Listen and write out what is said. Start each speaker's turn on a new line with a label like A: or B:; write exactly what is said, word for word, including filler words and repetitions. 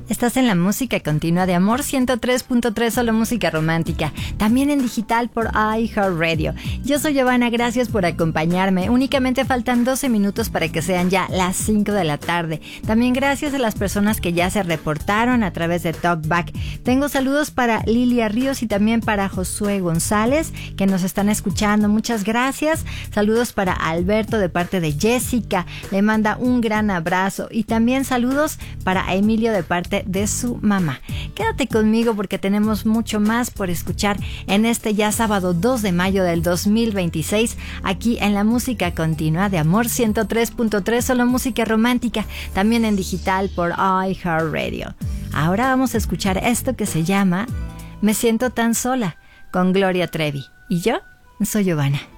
A: Estás en la música continua de Amor ciento tres punto tres, solo música romántica. También en digital por iHeartRadio. Yo soy Giovanna, gracias por acompañarme. Únicamente faltan doce minutos para que sean ya las cinco de la tarde. También gracias a las personas que ya se reportaron a través de TalkBack. Tengo saludos para Lilia Ríos y también para Josué González, que nos están escuchando. Muchas gracias. Saludos para Alberto de parte de Jessica. Le manda un gran abrazo. Y también saludos para Emilio de parte de su mamá. Quédate conmigo porque tenemos mucho más por escuchar en este ya sábado dos de mayo del dos mil veintiséis, aquí en la música continua de Amor ciento tres punto tres, solo música romántica, también en digital por iHeartRadio. Ahora vamos a escuchar esto que se llama Me siento tan sola, con Gloria Trevi. Y yo soy Giovanna.